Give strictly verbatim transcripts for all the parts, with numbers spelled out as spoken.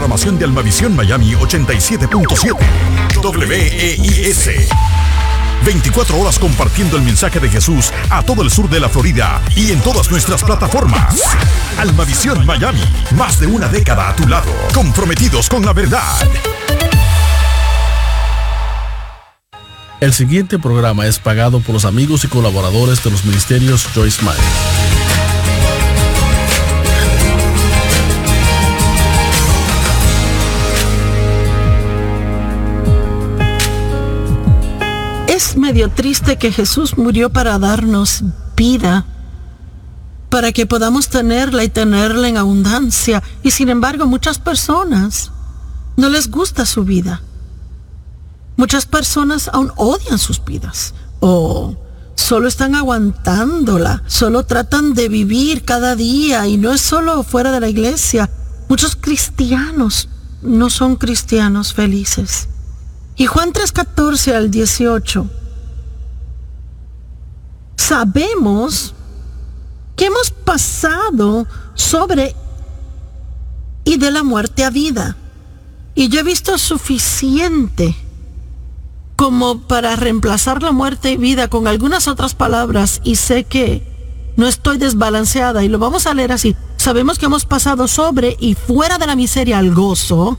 programación de Almavisión Miami ochenta y siete punto siete. W E I S. veinticuatro horas compartiendo el mensaje de Jesús a todo el sur de la Florida y en todas nuestras plataformas. Almavisión Miami, más de una década a tu lado, comprometidos con la verdad. El siguiente programa es pagado por los amigos y colaboradores de los ministerios Joyce Meyer. Es medio triste que Jesús murió para darnos vida, para que podamos tenerla y tenerla en abundancia, y sin embargo muchas personas no les gusta su vida. Muchas personas aún odian sus vidas o solo están aguantándola, solo tratan de vivir cada día, y no es solo fuera de la iglesia. Muchos cristianos no son cristianos felices. Y Juan tres catorce al dieciocho, sabemos que hemos pasado sobre y de la muerte a vida. Y yo he visto suficiente como para reemplazar la muerte y vida con algunas otras palabras, y sé que no estoy desbalanceada, y lo vamos a leer así. Sabemos que hemos pasado sobre y fuera de la miseria al gozo.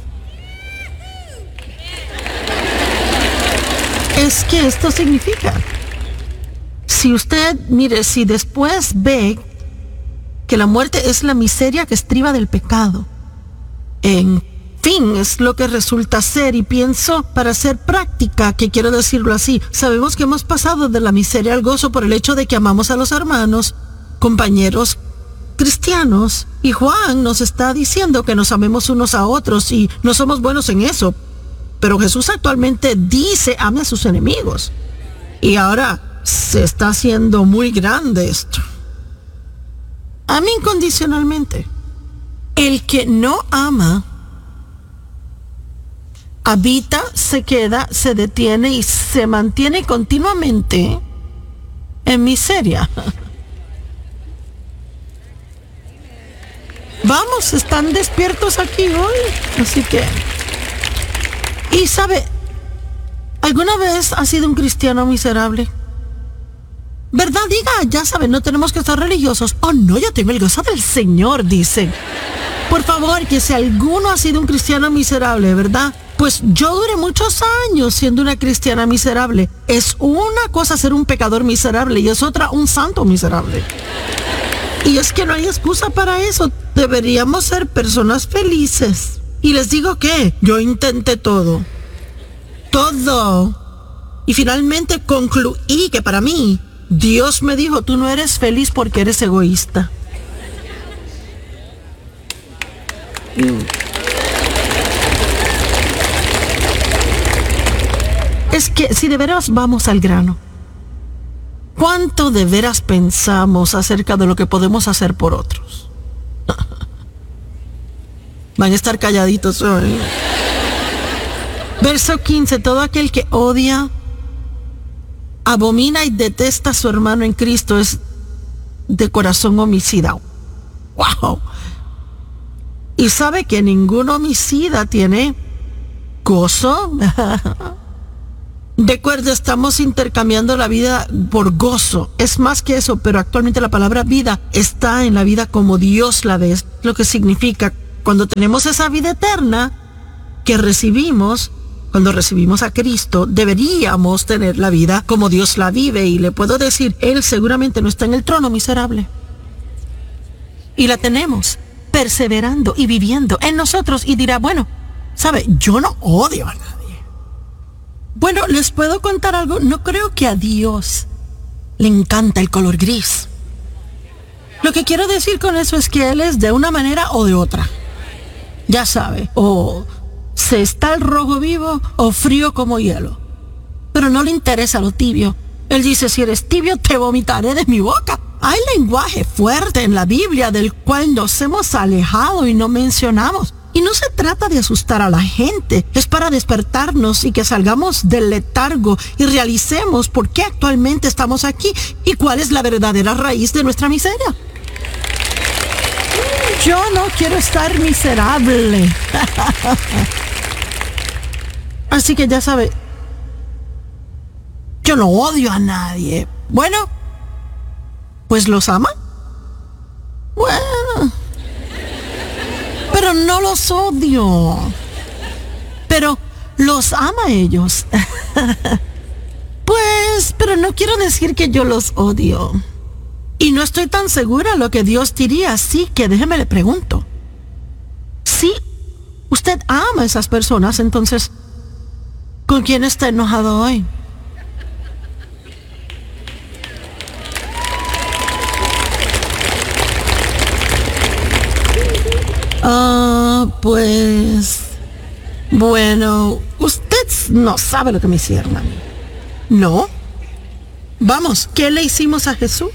Es que esto significa, si usted, mire, si después ve que la muerte es la miseria que estriba del pecado, en fin, es lo que resulta ser, y pienso, para ser práctica, que quiero decirlo así, sabemos que hemos pasado de la miseria al gozo por el hecho de que amamos a los hermanos, compañeros cristianos, y Juan nos está diciendo que nos amemos unos a otros, y no somos buenos en eso, pero Jesús actualmente dice, ame a sus enemigos, y ahora se está haciendo muy grande esto. Ame incondicionalmente. El que no ama habita, se queda, se detiene y se mantiene continuamente en miseria. Vamos, están despiertos aquí hoy, así que... Y sabe, ¿alguna vez ha sido un cristiano miserable? ¿Verdad? Diga, ya saben, no tenemos que estar religiosos. Oh no, yo tengo el gozo del Señor, dice. Por favor, que si alguno ha sido un cristiano miserable, ¿verdad? Pues yo duré muchos años siendo una cristiana miserable. Es una cosa ser un pecador miserable y es otra un santo miserable. Y es que no hay excusa para eso. Deberíamos ser personas felices. Y les digo que yo intenté todo. Todo. Y finalmente concluí que para mí, Dios me dijo, tú no eres feliz porque eres egoísta. Es que si de veras vamos al grano, ¿cuánto de veras pensamos acerca de lo que podemos hacer por otros? Van a estar calladitos hoy. Verso quince, todo aquel que odia, abomina y detesta a su hermano en Cristo es de corazón homicida. ¡Wow! Y sabe que ningún homicida tiene gozo. Recuerde, estamos intercambiando la vida por gozo. Es más que eso, pero actualmente la palabra vida está en la vida como Dios la ve. Es lo que significa cuando tenemos esa vida eterna que recibimos. Cuando recibimos a Cristo, deberíamos tener la vida como Dios la vive. Y le puedo decir, Él seguramente no está en el trono miserable. Y la tenemos perseverando y viviendo en nosotros. Y dirá, bueno, ¿sabe? Yo no odio a nadie. Bueno, les puedo contar algo. No creo que a Dios le encanta el color gris. Lo que quiero decir con eso es que Él es de una manera o de otra. Ya sabe, o... se está el rojo vivo o frío como hielo. Pero no le interesa lo tibio. Él dice, si eres tibio te vomitaré de mi boca. Hay lenguaje fuerte en la Biblia del cual nos hemos alejado y no mencionamos. Y no se trata de asustar a la gente. Es para despertarnos y que salgamos del letargo y realicemos por qué actualmente estamos aquí y cuál es la verdadera raíz de nuestra miseria. Yo no quiero estar miserable. Así que ya sabe, yo no odio a nadie. Bueno, pues los ama. Bueno, pero no los odio. Pero los ama a ellos. Pues, pero no quiero decir que yo los odio. Y no estoy tan segura lo que Dios diría, así que déjeme le pregunto. Si usted ama a esas personas, entonces, ¿con quién está enojado hoy? Ah, uh, pues, bueno, usted no sabe lo que me hicieron a mí. ¿No? Vamos, ¿qué le hicimos a Jesús?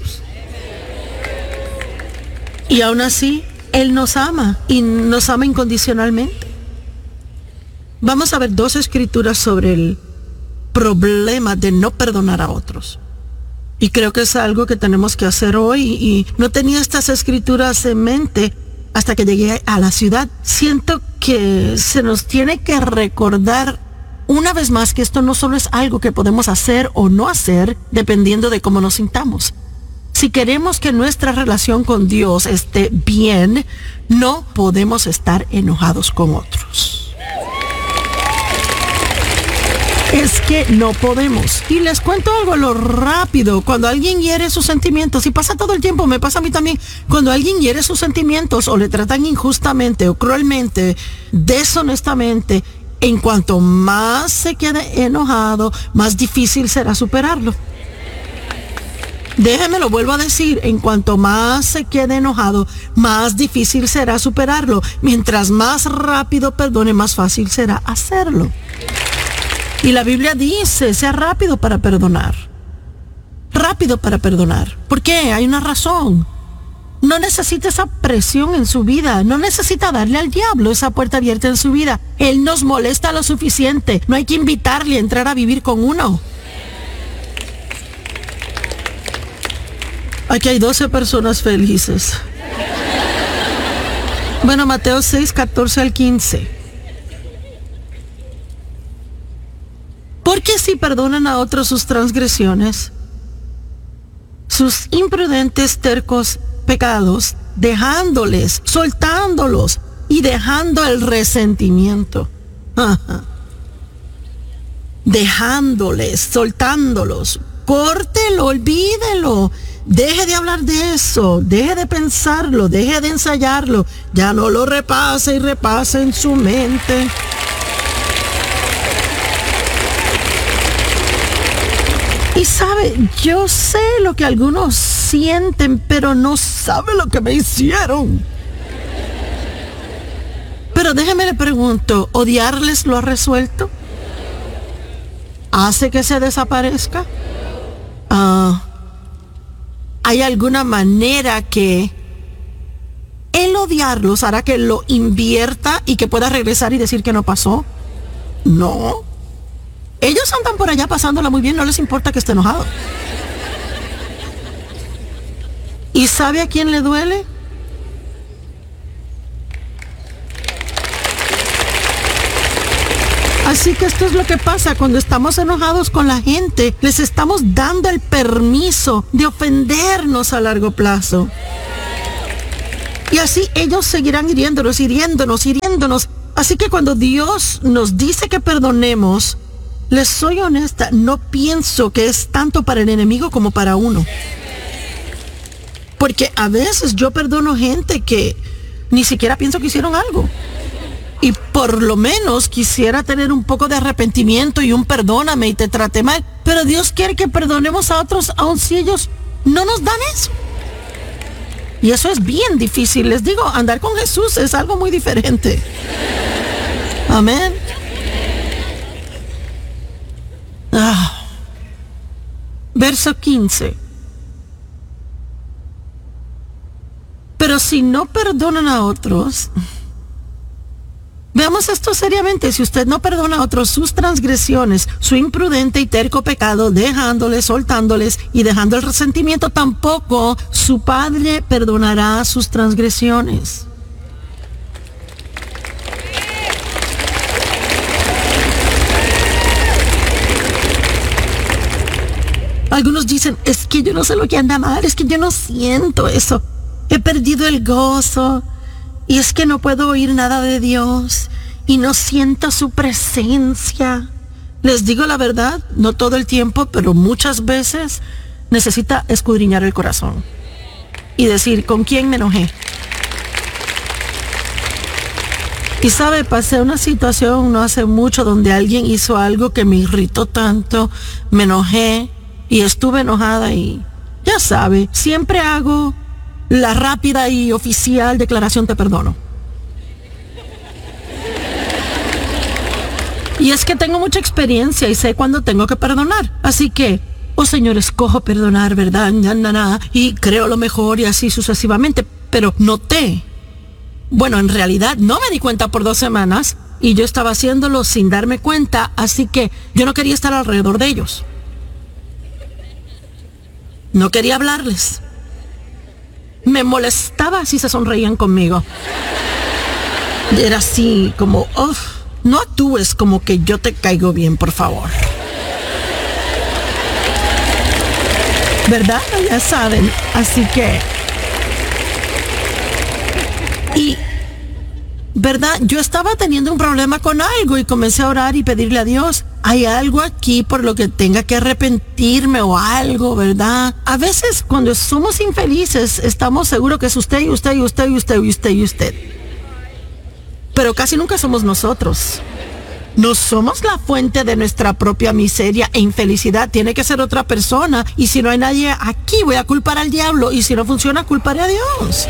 Y aún así, Él nos ama y nos ama incondicionalmente. Vamos a ver dos escrituras sobre el problema de no perdonar a otros. Y creo que es algo que tenemos que hacer hoy. Y no tenía estas escrituras en mente hasta que llegué a la ciudad. Siento que se nos tiene que recordar una vez más que esto no solo es algo que podemos hacer o no hacer dependiendo de cómo nos sintamos. Si queremos que nuestra relación con Dios esté bien, no podemos estar enojados con otros. Es que no podemos. Y les cuento algo a lo rápido. Cuando alguien hiere sus sentimientos, y pasa todo el tiempo, me pasa a mí también, cuando alguien hiere sus sentimientos o le tratan injustamente o cruelmente, deshonestamente, en cuanto más se quede enojado, más difícil será superarlo. Déjeme lo vuelvo a decir, en cuanto más se quede enojado, más difícil será superarlo. Mientras más rápido perdone, más fácil será hacerlo. Y la Biblia dice, sea rápido para perdonar. Rápido para perdonar. ¿Por qué? Hay una razón. No necesita esa presión en su vida. No necesita darle al diablo esa puerta abierta en su vida. Él nos molesta lo suficiente. No hay que invitarle a entrar a vivir con uno. Aquí hay doce personas felices. Bueno, Mateo seis, catorce al quince. Porque si perdonan a otros sus transgresiones, sus imprudentes, tercos pecados, dejándoles, soltándolos y dejando el resentimiento. Ajá. Dejándoles, soltándolos. Córtelo, olvídelo. Deje de hablar de eso, deje de pensarlo, deje de ensayarlo. Ya no lo repase y repase en su mente. Y sabe, yo sé lo que algunos sienten, pero no sabe lo que me hicieron. Pero déjeme le pregunto, ¿odiarles lo ha resuelto? ¿Hace que se desaparezca? Ah... Uh, ¿Hay alguna manera que el odiarlos hará que lo invierta y que pueda regresar y decir que no pasó? No. Ellos andan por allá pasándola muy bien, no les importa que esté enojado. ¿Y sabe a quién le duele? Así que esto es lo que pasa cuando estamos enojados con la gente. Les estamos dando el permiso de ofendernos a largo plazo. Y así ellos seguirán hiriéndonos, hiriéndonos, hiriéndonos. Así que cuando Dios nos dice que perdonemos, les soy honesta, no pienso que es tanto para el enemigo como para uno. Porque a veces yo perdono gente que ni siquiera pienso que hicieron algo. Y por lo menos quisiera tener un poco de arrepentimiento y un perdóname y te traté mal. Pero Dios quiere que perdonemos a otros, aun si ellos no nos dan eso. Y eso es bien difícil. Les digo, andar con Jesús es algo muy diferente. Amén. Ah. Verso quince. Pero si no perdonan a otros... Veamos esto seriamente. Si usted no perdona a otros sus transgresiones, su imprudente y terco pecado, dejándoles, soltándoles y dejando el resentimiento, tampoco su Padre perdonará sus transgresiones. Algunos dicen, es que yo no sé lo que anda mal, es que yo no siento eso. He perdido el gozo y es que no puedo oír nada de Dios y no siento su presencia. Les digo la verdad, no todo el tiempo, pero muchas veces necesita escudriñar el corazón y decir, ¿con quién me enojé? Y sabe, pasé una situación no hace mucho donde alguien hizo algo que me irritó tanto, me enojé y estuve enojada y ya sabe, siempre hago la rápida y oficial declaración te perdono. Y es que tengo mucha experiencia y sé cuándo tengo que perdonar. Así que, oh Señor, escojo perdonar, ¿verdad? Na, na, na, y creo lo mejor y así sucesivamente. Pero noté, bueno, en realidad no me di cuenta por dos semanas y yo estaba haciéndolo sin darme cuenta, así que yo no quería estar alrededor de ellos. No quería hablarles. Me molestaba si se sonreían conmigo. Era así como, oh, no actúes como que yo te caigo bien, por favor. ¿Verdad? Ya saben. Así que... Y... ¿verdad? Yo estaba teniendo un problema con algo y comencé a orar y pedirle a Dios, hay algo aquí por lo que tenga que arrepentirme o algo, ¿verdad? A veces cuando somos infelices estamos seguros que es usted y usted y usted y usted y usted y usted. Pero casi nunca somos nosotros. No somos la fuente de nuestra propia miseria e infelicidad. Tiene que ser otra persona. Y si no hay nadie aquí, voy a culpar al diablo. Y si no funciona, culparé a Dios.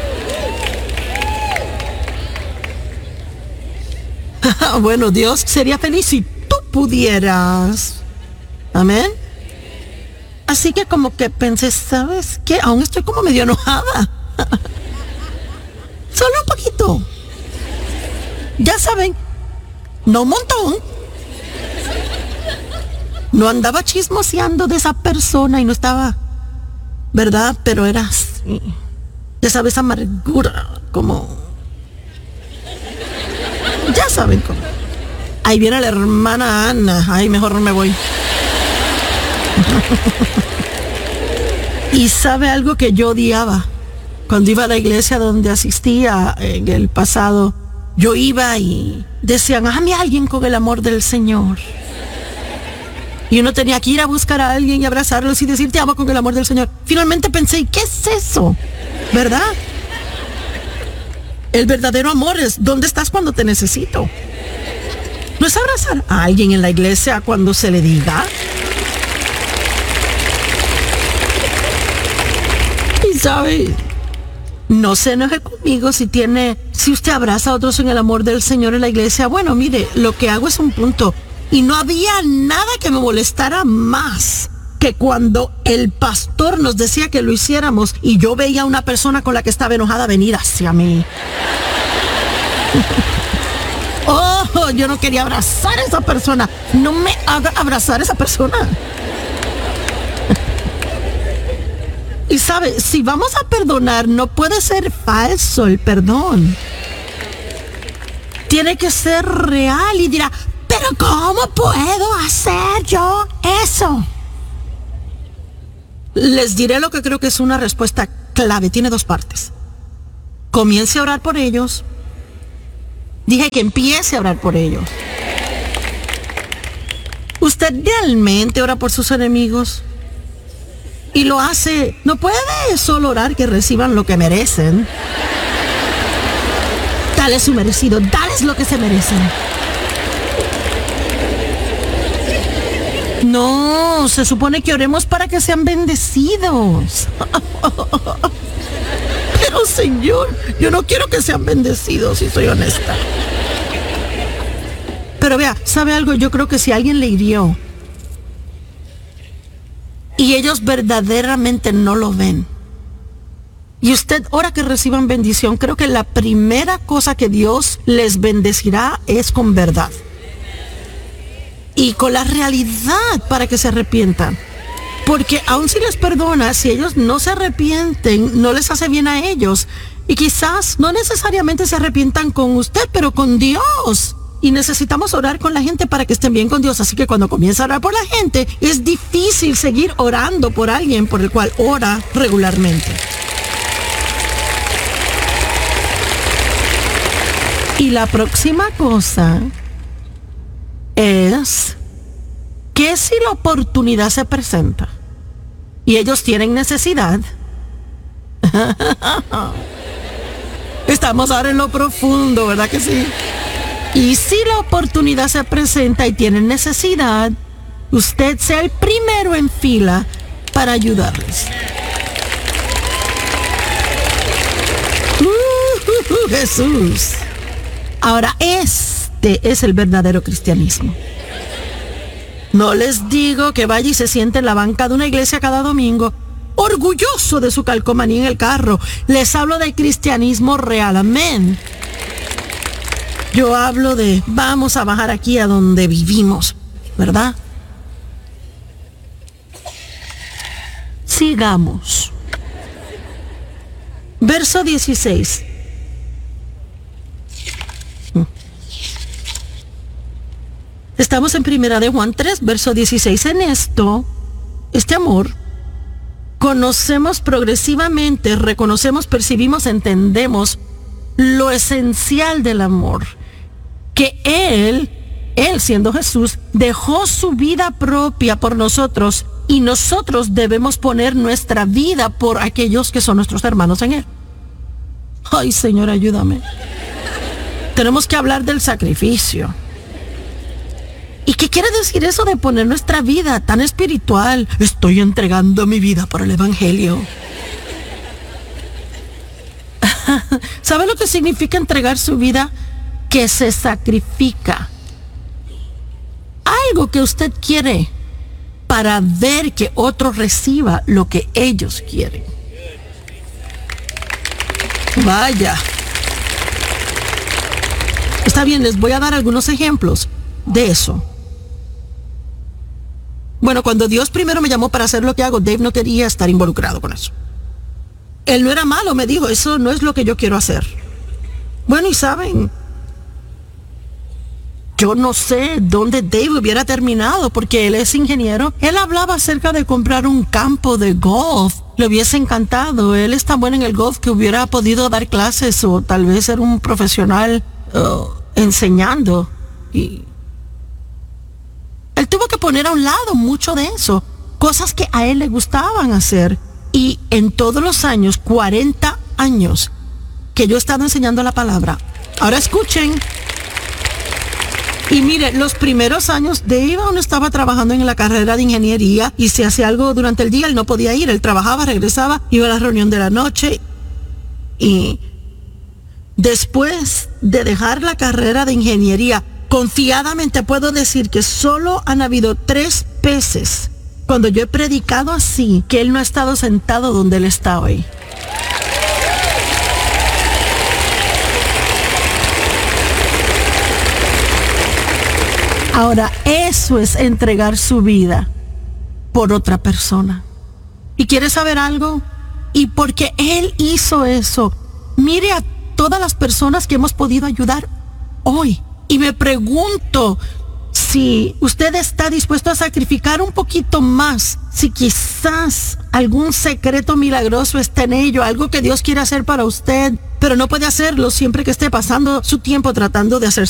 Bueno, Dios sería feliz si tú pudieras. Amén. Así que como que pensé, ¿sabes qué? Aún estoy como medio enojada. Solo un poquito. Ya saben, no un montón. No andaba chismoseando de esa persona y no estaba, ¿verdad? Pero era así. Ya sabes, amargura, como... ya saben cómo. Ahí viene la hermana Ana. Ay, mejor no me voy. Y sabe algo que yo odiaba. Cuando iba a la iglesia donde asistía en el pasado, yo iba y decían, ame a alguien con el amor del Señor. Y uno tenía que ir a buscar a alguien y abrazarlos y decir, te amo con el amor del Señor. Finalmente pensé, ¿qué es eso? ¿Verdad? El verdadero amor es, ¿dónde estás cuando te necesito? ¿No es abrazar a alguien en la iglesia cuando se le diga? Y sabe, no se enoje conmigo si tiene, si usted abraza a otros en el amor del Señor en la iglesia. Bueno, mire, lo que hago es un punto. Y no había nada que me molestara más que cuando el pastor nos decía que lo hiciéramos y yo veía a una persona con la que estaba enojada venir hacia mí. Oh, yo no quería abrazar a esa persona. No me haga abrazar a esa persona. Y sabe, si vamos a perdonar, no puede ser falso el perdón. Tiene que ser real y dirá, ¿pero cómo puedo hacer yo eso? Les diré lo que creo que es una respuesta clave. Tiene dos partes. Comience a orar por ellos. Dije que empiece a orar por ellos. ¿Usted realmente ora por sus enemigos? Y lo hace, no puede solo orar que reciban lo que merecen. Dale su merecido, dales lo que se merecen. No, se supone que oremos para que sean bendecidos. Pero Señor, yo no quiero que sean bendecidos, si soy honesta. Pero vea, ¿sabe algo? Yo creo que si alguien le hirió y ellos verdaderamente no lo ven, y usted ora que reciban bendición, creo que la primera cosa que Dios les bendecirá es con verdad. Y con la realidad para que se arrepientan. Porque aun si les perdona, si ellos no se arrepienten, no les hace bien a ellos. Y quizás no necesariamente se arrepientan con usted, pero con Dios. y necesitamos orar con la gente para que estén bien con Dios. Así que cuando comienza a orar por la gente, es difícil seguir orando por alguien por el cual ora regularmente. Y la próxima cosa es que si la oportunidad se presenta y ellos tienen necesidad, estamos ahora en lo profundo, ¿verdad que sí? Y si la oportunidad se presenta y tienen necesidad, usted sea el primero en fila para ayudarles. Uh, uh, uh, Jesús. Ahora, este es el verdadero cristianismo. No les digo que vaya y se siente en la banca de una iglesia cada domingo, orgulloso de su calcomanía en el carro. Les hablo del cristianismo real, amén. Yo hablo de, vamos a bajar aquí a donde vivimos, ¿verdad? Sigamos. Verso dieciséis. Estamos en Primera de Juan tres, verso dieciséis. En esto, este amor, conocemos progresivamente, reconocemos, percibimos, entendemos lo esencial del amor. Que Él, Él siendo Jesús, dejó su vida propia por nosotros y nosotros debemos poner nuestra vida por aquellos que son nuestros hermanos en Él. Ay, Señor, ayúdame. Tenemos que hablar del sacrificio. ¿Y qué quiere decir eso de poner nuestra vida tan espiritual? Estoy entregando mi vida por el Evangelio. ¿Sabe lo que significa entregar su vida? Que se sacrifica. Algo que usted quiere para ver que otro reciba lo que ellos quieren. Vaya. Está bien, les voy a dar algunos ejemplos de eso. Bueno, cuando Dios primero me llamó para hacer lo que hago, Dave no quería estar involucrado con eso. Él no era malo, me dijo, eso no es lo que yo quiero hacer. Bueno, y saben, yo no sé dónde Dave hubiera terminado, porque él es ingeniero. Él hablaba acerca de comprar un campo de golf. Le hubiese encantado. Él es tan bueno en el golf que hubiera podido dar clases o tal vez ser un profesional uh, enseñando. Y él tuvo que poner a un lado mucho de eso, cosas que a él le gustaban hacer. Y en todos los años, cuarenta años, que yo he estado enseñando la palabra. Ahora escuchen. Y mire, los primeros años Dave aún estaba trabajando en la carrera de ingeniería y si hacía algo durante el día, él no podía ir. Él trabajaba, regresaba, iba a la reunión de la noche. Y después de dejar la carrera de ingeniería, confiadamente puedo decir que solo han habido tres veces cuando yo he predicado así que él no ha estado sentado donde él está hoy. Ahora, eso es entregar su vida por otra persona. ¿Y quiere saber algo? Y porque él hizo eso, mire a todas las personas que hemos podido ayudar hoy. Y me pregunto si usted está dispuesto a sacrificar un poquito más, si quizás algún secreto milagroso está en ello, algo que Dios quiere hacer para usted, pero no puede hacerlo siempre que esté pasando su tiempo tratando de hacer